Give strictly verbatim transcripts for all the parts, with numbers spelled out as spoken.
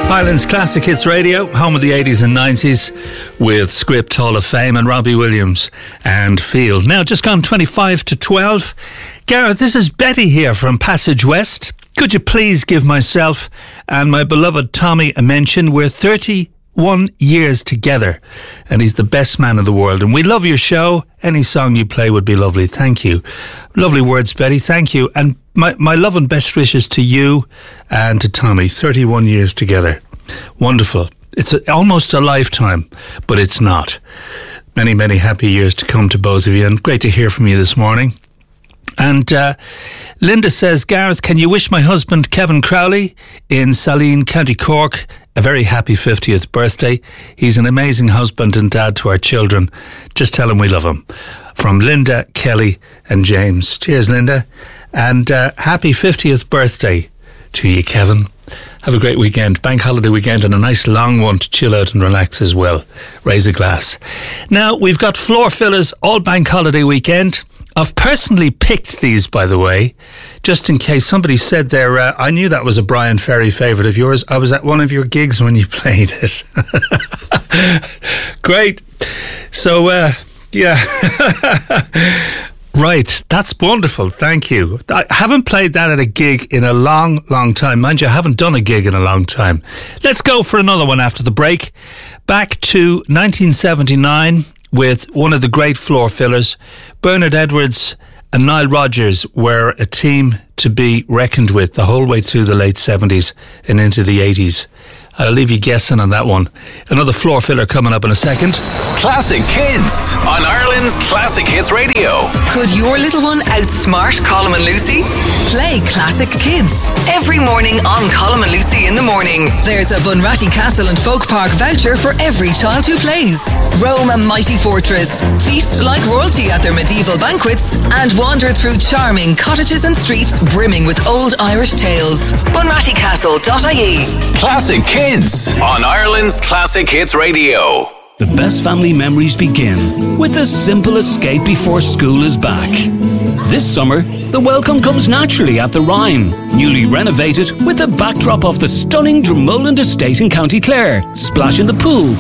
Ireland's Classic Hits Radio, home of the eighties and nineties, with Script Hall of Fame and Robbie Williams and Field. Now, just gone twenty-five to twelve. Gareth, this is Betty here from Passage West. Could you please give myself and my beloved Tommy a mention? We're thirty-one years together, and he's the best man in the world. And we love your show. Any song you play would be lovely. Thank you. Lovely words, Betty. Thank you. And my, my love and best wishes to you and to Tommy. thirty-one years together. Wonderful. It's a, almost a lifetime, but it's not. Many, many happy years to come to both of you, and great to hear from you this morning. And uh, Linda says, Gareth, can you wish my husband Kevin Crowley in Saline, County Cork, a very happy fiftieth birthday? He's an amazing husband and dad to our children. Just tell him we love him. From Linda, Kelly and James. Cheers, Linda. And uh, happy fiftieth birthday to you, Kevin. Have a great weekend, bank holiday weekend, and a nice long one to chill out and relax as well. Raise a glass. Now, we've got floor fillers all bank holiday weekend. I've personally picked these, by the way, just in case somebody said there, uh, I knew that was a Brian Ferry favourite of yours. I was at one of your gigs when you played it. Great. So, uh, yeah. Right, that's wonderful, thank you. I haven't played that at a gig in a long, long time. Mind you, I haven't done a gig in a long time. Let's go for another one after the break. Back to nineteen seventy-nine with one of the great floor fillers. Bernard Edwards and Nile Rodgers were a team to be reckoned with the whole way through the late seventies and into the eighties. I'll leave you guessing on that one. Another floor filler coming up in a second. Classic Kids on Ireland's Classic Hits Radio. Could your little one outsmart Colm and Lucy? Play Classic Kids every morning on Colm and Lucy in the morning. There's a Bunratty Castle and Folk Park voucher for every child who plays. Roam a mighty fortress, feast like royalty at their medieval banquets, and wander through charming cottages and streets brimming with old Irish tales. bunratty castle dot I E. Classic Kids on Ireland's Classic Hits Radio. The best family memories begin with a simple escape before school is back. This summer, the welcome comes naturally at the Rhine, newly renovated with a backdrop of the stunning Dromoland estate in County Clare. Splash in the pool.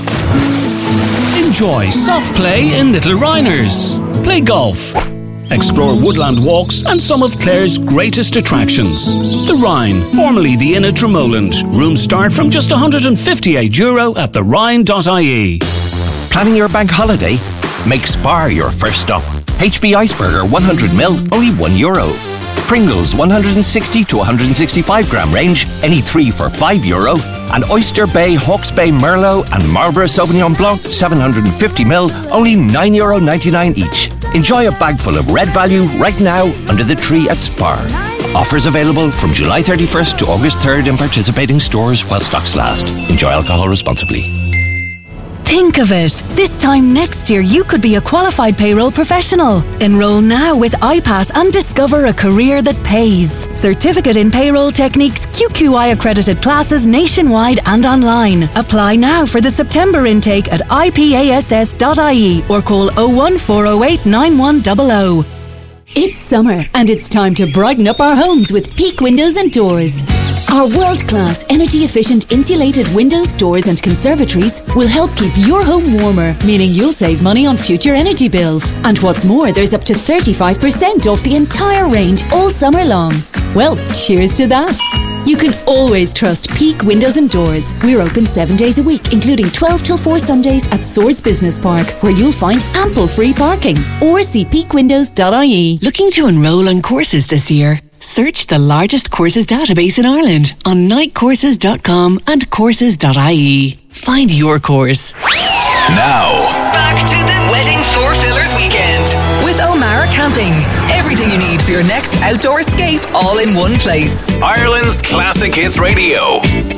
Enjoy soft play in Little Rhiners. Play golf. Explore woodland walks and some of Clare's greatest attractions. The Rhine, formerly the Inn at Dromoland. Rooms start from just one hundred fifty-eight euro at the rhine dot I E. Planning your bank holiday? Make Spar your first stop. H B Iceberger one hundred milliliters, only one euro. Pringles one hundred sixty to one hundred sixty-five gram range, any three for five euro. And Oyster Bay, Hawke's Bay Merlot and Marlborough Sauvignon Blanc seven hundred fifty milliliters, only nine euro ninety-nine each. Enjoy a bag full of red value right now under the tree at Spar. Offers available from July thirty-first to August third in participating stores while stocks last. Enjoy alcohol responsibly. Think of it. This time next year, you could be a qualified payroll professional. Enroll now with iPass and discover a career that pays. Certificate in Payroll Techniques, Q Q I accredited classes nationwide and online. Apply now for the September intake at I P A S S dot I E or call oh one four oh eight nine one zero zero. It's summer and it's time to brighten up our homes with Peak Windows and Doors. Our world-class, energy-efficient insulated windows, doors and conservatories will help keep your home warmer, meaning you'll save money on future energy bills. And what's more, there's up to thirty-five percent off the entire range all summer long. Well, cheers to that. You can always trust Peak Windows and Doors. We're open seven days a week, including twelve till four Sundays at Swords Business Park, where you'll find ample free parking. Or see peak windows dot I E. Looking to enrol on courses this year? Search the largest courses database in Ireland on night courses dot com and courses dot I E. Find your course. Now, back to the Wedding Floor Fillers Weekend with O'Mara Camping. Everything you need for your next outdoor escape, all in one place. Ireland's Classic Hits Radio.